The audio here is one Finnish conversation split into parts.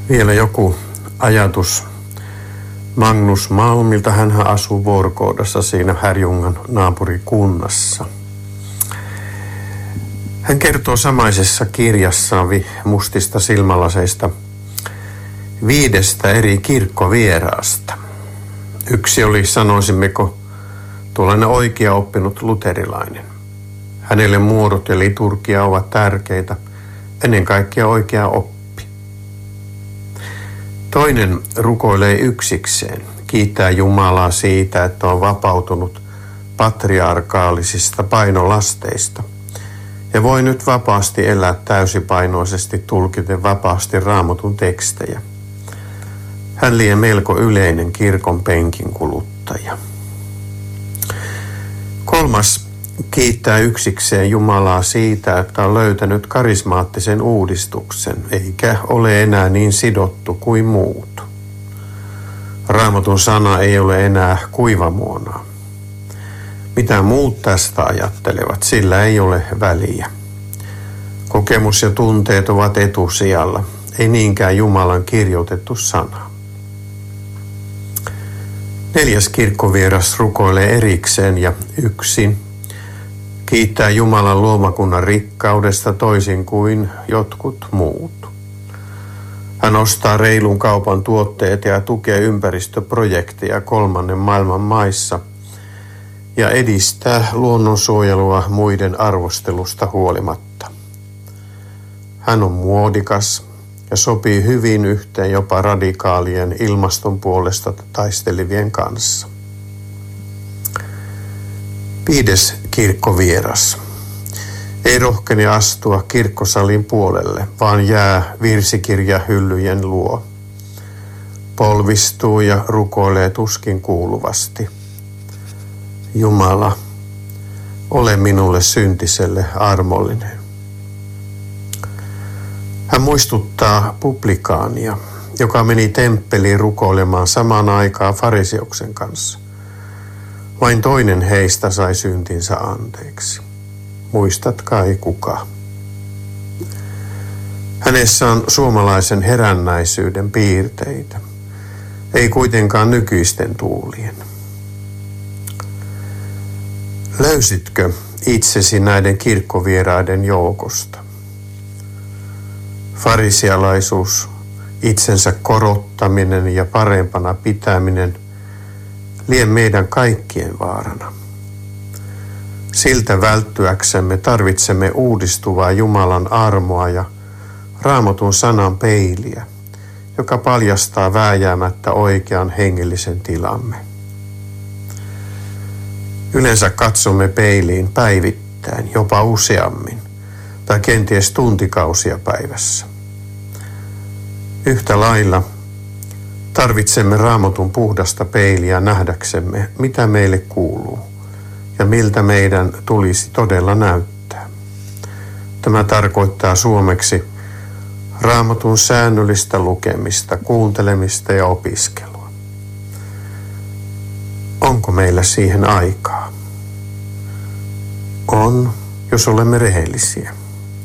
Vielä joku ajatus Magnus Malmilta. Hänhän asuu Vuorokoudassa siinä Herrljungan naapurikunnassa. Hän kertoo samaisessa kirjassaan mustista silmälaseista 5 eri kirkkovieraasta. Yksi oli, sanoisimmeko, tuollainen oikea oppinut luterilainen. Hänelle muodot ja liturgia ovat tärkeitä, ennen kaikkea oikea oppi. Toinen rukoilee yksikseen, kiittää Jumalaa siitä, että on vapautunut patriarkaalisista painolasteista ja voi nyt vapaasti elää täysipainoisesti tulkiten vapaasti Raamatun tekstejä. Hän lienee melko yleinen kirkon penkin kuluttaja. Kolmas kiittää yksikseen Jumalaa siitä, että on löytänyt karismaattisen uudistuksen, eikä ole enää niin sidottu kuin muut. Raamatun sana ei ole enää kuivamuonaa. Mitä muut tästä ajattelevat, sillä ei ole väliä. Kokemus ja tunteet ovat etusijalla, ei niinkään Jumalan kirjoitettu sana. 4. kirkkovieras rukoilee erikseen ja yksin. Kiittää Jumalan luomakunnan rikkaudesta toisin kuin jotkut muut. Hän ostaa reilun kaupan tuotteet ja tukee ympäristöprojekteja 3. maailman maissa ja edistää luonnonsuojelua muiden arvostelusta huolimatta. Hän on muodikas ja sopii hyvin yhteen jopa radikaalien ilmaston puolesta taistelivien kanssa. 5. kirkkovieras. Ei rohkene astua kirkkosalin puolelle, vaan jää virsikirjahyllyjen luo. Polvistuu ja rukoilee tuskin kuuluvasti. Jumala, ole minulle syntiselle armollinen. Hän muistuttaa publikaania, joka meni temppeliin rukoilemaan samaan aikaan fariseuksen kanssa. Vain toinen heistä sai syntinsä anteeksi. Muistat kai kuka. Hänessä on suomalaisen herännäisyyden piirteitä, ei kuitenkaan nykyisten tuulien. Löysitkö itsesi näiden kirkkovieraiden joukosta? Farisialaisuus, itsensä korottaminen ja parempana pitäminen lie meidän kaikkien vaarana. Siltä välttyäksemme tarvitsemme uudistuvaa Jumalan armoa ja Raamatun sanan peiliä, joka paljastaa vääjäämättä oikean hengellisen tilamme. Yleensä katsomme peiliin päivittäin, jopa useammin, tai kenties tuntikausia päivässä. Yhtä lailla tarvitsemme Raamatun puhdasta peiliä nähdäksemme, mitä meille kuuluu ja miltä meidän tulisi todella näyttää. Tämä tarkoittaa suomeksi Raamatun säännöllistä lukemista, kuuntelemista ja opiskelua. Onko meillä siihen aikaa? On, jos olemme rehellisiä.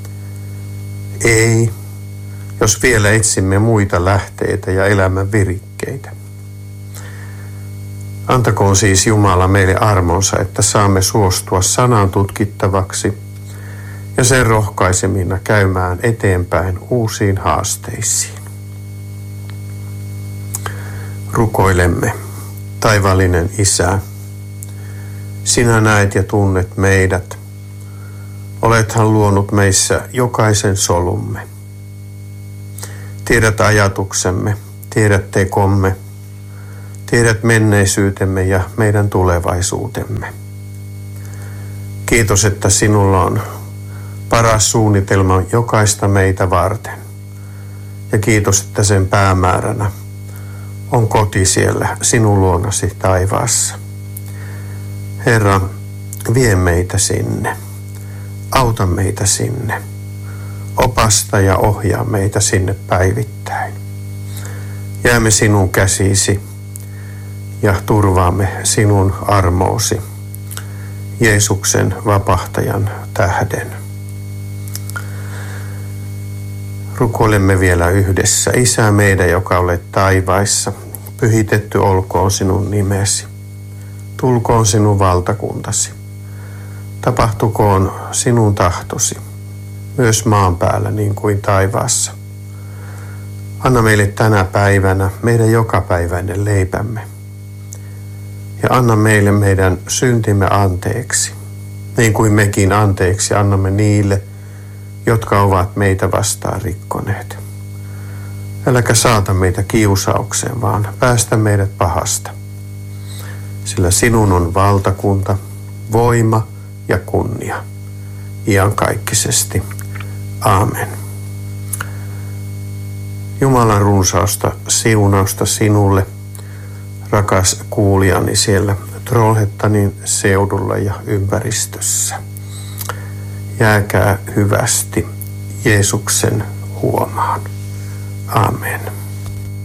Ei, jos vielä etsimme muita lähteitä ja elämän virikkeitä. Antakoon siis Jumala meille armonsa, että saamme suostua sanan tutkittavaksi ja sen rohkaisemina käymään eteenpäin uusiin haasteisiin. Rukoilemme, taivaallinen Isä, sinä näet ja tunnet meidät. Olethan luonut meissä jokaisen solumme. Tiedät ajatuksemme, tiedät tekomme, tiedät menneisyytemme ja meidän tulevaisuutemme. Kiitos, että sinulla on paras suunnitelma jokaista meitä varten. Ja kiitos, että sen päämääränä on koti siellä sinun luonasi taivaassa. Herra, vie meitä sinne. Auta meitä sinne. Opasta ja ohjaa meitä sinne päivittäin. Jäämme sinun käsisi ja turvaamme sinun armoosi Jeesuksen vapahtajan tähden. Rukoilemme vielä yhdessä. Isä meidän, joka olet taivaissa, pyhitetty olkoon sinun nimesi. Tulkoon sinun valtakuntasi. Tapahtukoon sinun tahtosi, myös maan päällä niin kuin taivaassa. Anna meille tänä päivänä meidän jokapäiväinen leipämme. Ja anna meille meidän syntimme anteeksi, niin kuin mekin anteeksi annamme niille, jotka ovat meitä vastaan rikkoneet. Äläkä saata meitä kiusaukseen, vaan päästä meidät pahasta. Sillä sinun on valtakunta, voima ja kunnia, iankaikkisesti. Aamen. Jumalan runsausta siunausta sinulle, rakas kuulijani siellä Trollhättanin seudulla ja ympäristössä. Jääkää hyvästi Jeesuksen huomaan. Amen.